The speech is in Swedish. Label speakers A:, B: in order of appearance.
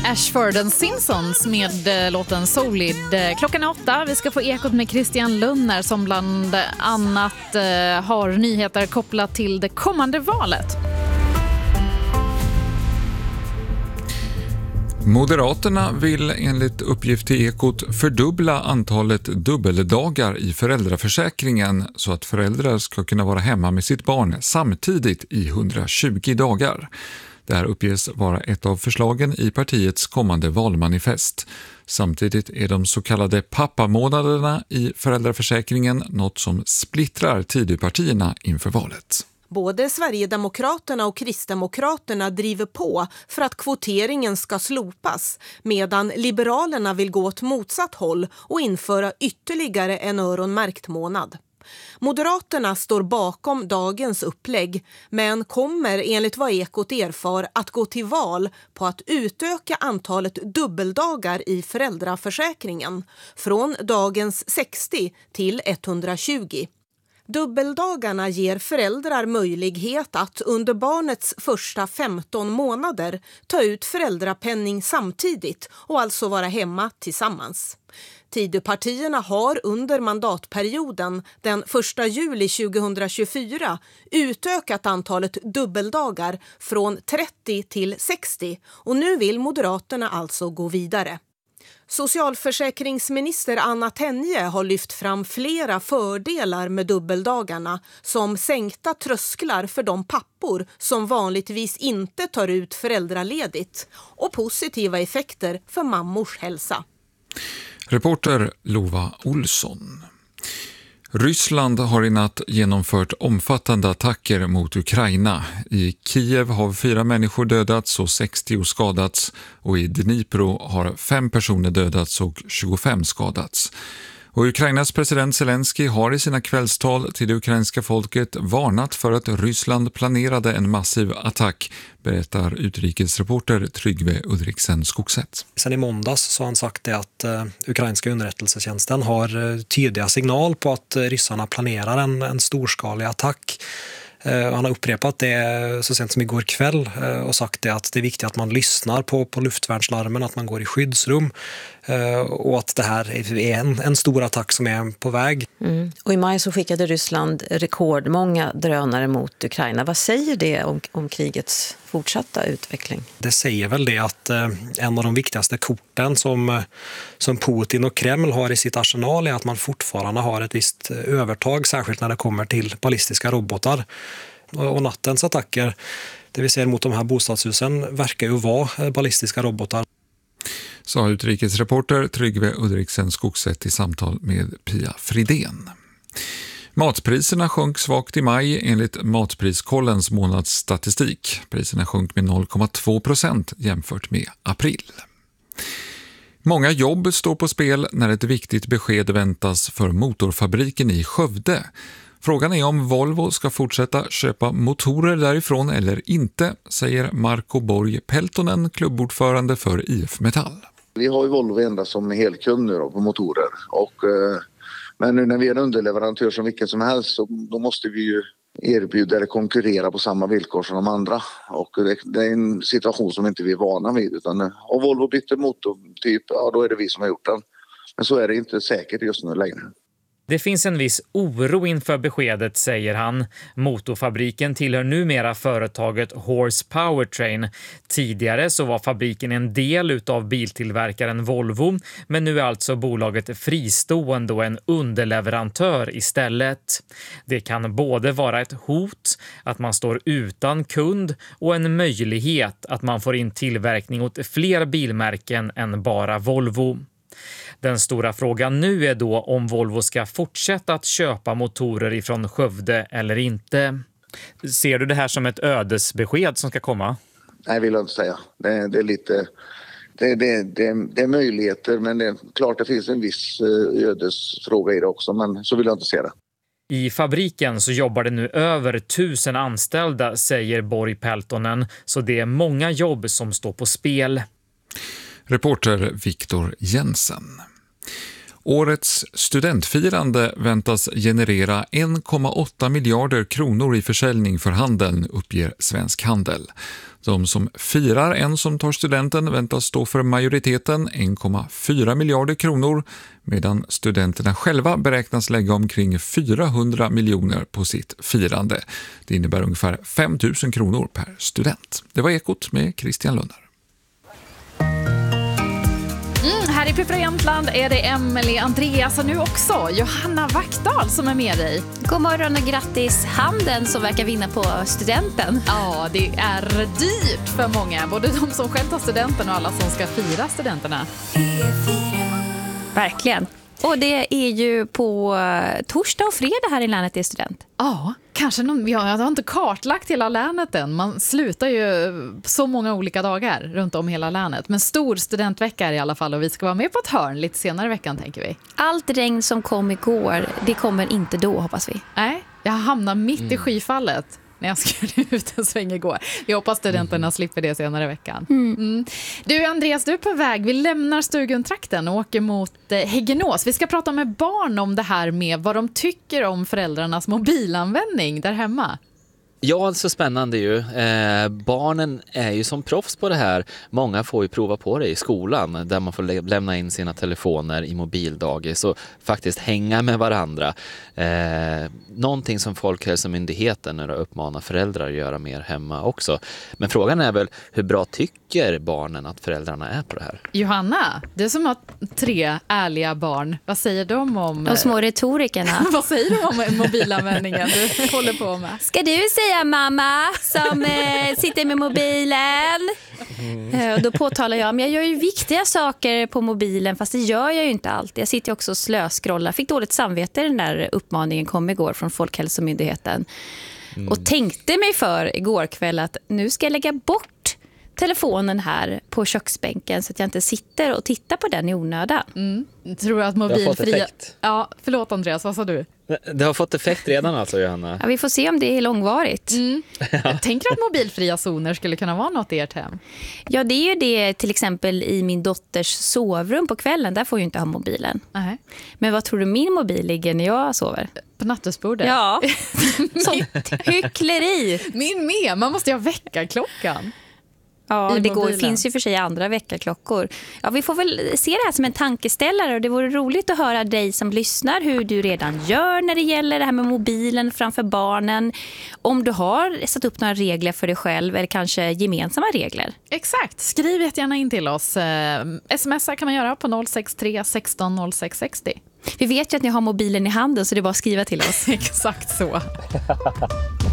A: Ashford and Simpsons med låten Solid. Klockan är 8. Vi ska få ekot med Christian Lunner som bland annat har nyheter kopplat till det kommande valet.
B: Moderaterna vill enligt uppgift till Ekot fördubbla antalet dubbeldagar i föräldraförsäkringen så att föräldrar ska kunna vara hemma med sitt barn samtidigt i 120 dagar. Det här uppges vara ett av förslagen i partiets kommande valmanifest. Samtidigt är de så kallade pappamånaderna i föräldraförsäkringen något som splittrar Tidöpartierna inför valet.
C: Både Sverigedemokraterna och Kristdemokraterna driver på för att kvoteringen ska slopas, medan Liberalerna vill gå åt motsatt håll och införa ytterligare en öronmärkt månad. Moderaterna står bakom dagens upplägg, men kommer enligt vad Ekot erfar att gå till val på att utöka antalet dubbeldagar i föräldraförsäkringen från dagens 60 till 120. Dubbeldagarna ger föräldrar möjlighet att under barnets första 15 månader ta ut föräldrapenning samtidigt och alltså vara hemma tillsammans. Tidöpartierna har under mandatperioden den 1 juli 2024 utökat antalet dubbeldagar från 30 till 60 och nu vill Moderaterna alltså gå vidare. Socialförsäkringsminister Anna Tenje har lyft fram flera fördelar med dubbeldagarna som sänkta trösklar för de pappor som vanligtvis inte tar ut föräldraledigt och positiva effekter för mammors hälsa.
B: Reporter Lova Olsson. Ryssland har i natt genomfört omfattande attacker mot Ukraina. I Kiev har 4 människor dödats och 60 skadats och i Dnipro har 5 personer dödats och 25 skadats. Och Ukrainas president Zelensky har i sina kvällstal till det ukrainska folket varnat för att Ryssland planerade en massiv attack, berättar utrikesreporter Tryggve Udriksen Skogset.
D: Sen i måndags så har han sagt det att ukrainska underrättelsetjänsten har tydliga signal på att ryssarna planerar en storskalig attack. Han har upprepat det så sent som igår kväll och sagt det att det är viktigt att man lyssnar på luftvärnslarmen, att man går i skyddsrum och att det här är en stor attack som är på väg.
E: Och i maj så skickade Ryssland rekordmånga drönare mot Ukraina. Vad säger det om krigets fortsatta utveckling?
D: Det säger väl det att en av de viktigaste korten som Putin och Kreml har i sitt arsenal är att man fortfarande har ett visst övertag, särskilt när det kommer till ballistiska robotar. Och nattens attacker, det vi ser mot de här bostadshusen, verkar ju vara ballistiska robotar.
B: Sa utrikesreporter Tryggve Udriksen Skogset i samtal med Pia Fridén. Matpriserna sjönk svagt i maj enligt Matpriskollens månadsstatistik. Priserna sjönk med 0,2% jämfört med april. Många jobb står på spel när ett viktigt besked väntas för motorfabriken i Skövde. Frågan är om Volvo ska fortsätta köpa motorer därifrån eller inte, säger Marco Borg Peltonen, klubbordförande för IF Metall.
F: Vi har ju Volvo endast som helkund nu då, på motorer. Men nu när vi är en underleverantör som vilken som helst så då måste vi ju erbjuda eller konkurrera på samma villkor som de andra. Och det är en situation som inte vi är vana vid. Utan om Volvo byter motortyp, ja då är det vi som har gjort den. Men så är det inte säkert just nu längre.
G: Det finns en viss oro inför beskedet, säger han. Motorfabriken tillhör numera företaget Horse Powertrain. Tidigare så var fabriken en del utav biltillverkaren Volvo, men nu är alltså bolaget fristående och en underleverantör istället. Det kan både vara ett hot att man står utan kund och en möjlighet att man får in tillverkning åt fler bilmärken än bara Volvo. Den stora frågan nu är då om Volvo ska fortsätta att köpa motorer ifrån Skövde eller inte. Ser du det här som ett ödesbesked som ska komma?
F: Nej, vill jag inte säga. Det är lite... Det är möjligheter, men det är klart det finns en viss ödesfråga i det också, men så vill jag inte se det.
G: I fabriken så jobbar det nu över 1000 anställda, säger Borg Peltonen, så det är många jobb som står på spel.
B: Reporter Viktor Jensen. Årets studentfirande väntas generera 1,8 miljarder kronor i försäljning för handeln, uppger Svensk Handel. De som firar en som tar studenten väntas stå för majoriteten, 1,4 miljarder kronor, medan studenterna själva beräknas lägga omkring 400 miljoner på sitt firande. Det innebär ungefär 5 000 kronor per student. Det var Ekot med Christian Lunner.
A: Här i Piffra Jämtland är det Emelie, Andreas och nu också Johanna Wackdahl som är med dig.
H: God morgon och grattis Handeln som verkar vinna på studenten.
A: Ja, det är dyrt för många. Både de som själv tar studenten och alla som ska fira studenterna.
H: Verkligen. Och det är ju på torsdag och fredag här i länet är student.
A: Ja, kanske jag har inte kartlagt hela länet än. Man slutar ju så många olika dagar runt om hela länet. Men stor studentvecka är i alla fall och vi ska vara med på ett hörn lite senare i veckan tänker vi.
H: Allt regn som kom igår, det kommer inte då hoppas vi.
A: Nej, jag hamnar mitt i skyfallet när jag skulle ut en sväng igår. Jag hoppas studenterna slipper det senare i veckan. Du Andreas, du är på väg. Vi lämnar Stuguntrakten och åker mot Häggenås. Vi ska prata med barn om det här med vad de tycker om föräldrarnas mobilanvändning där hemma.
I: Ja, så spännande ju. Barnen är ju som proffs på det här. Många får ju prova på det i skolan där man får lämna in sina telefoner i mobildagis och faktiskt hänga med varandra. Någonting som Folkhälsomyndigheten nu uppmanar föräldrar att göra mer hemma också. Men frågan är väl hur bra tycker barnen att föräldrarna är på det här?
A: Johanna, du som har 3 ärliga barn, vad säger de om...
H: De små retorikerna.
A: Vad säger de om mobilanvändningen du håller på med?
H: Ska du säga mamma som sitter med mobilen? Och då påtalar jag, men jag gör ju viktiga saker på mobilen fast det gör jag ju inte alltid. Jag sitter ju också och slöscrollar. Fick dåligt samvete den där uppmaningen kom igår från Folkhälsomyndigheten. Och tänkte mig för igår kväll att nu ska jag lägga bort telefonen här på köksbänken så att jag inte sitter och tittar på den i onödan.
A: Tror att mobilfria... Ja, förlåt Andreas, vad sa du?
I: Det har fått effekt redan alltså, Johanna.
H: Ja, vi får se om det är långvarigt.
A: Jag tänker att mobilfria zoner skulle kunna vara något i ert hem.
H: Ja, det är ju det till exempel i min dotters sovrum på kvällen. Där får ju inte ha mobilen. Men vad tror du min mobil ligger när jag sover?
A: På nattduksbordet?
H: Ja, sånt hyckleri.
A: Min med, man måste ju ha väckarklockan.
H: Ja, finns ju för sig andra väckarklockor. Ja, vi får väl se det här som en tankeställare och det vore roligt att höra dig som lyssnar hur du redan gör när det gäller det här med mobilen framför barnen. Om du har satt upp några regler för dig själv eller kanske gemensamma regler.
A: Exakt, skriv jättegärna in till oss. Smsa kan man göra på 063 16 06 60.
H: Vi vet ju att ni har mobilen i handen så det är bara att skriva till oss.
A: Exakt så.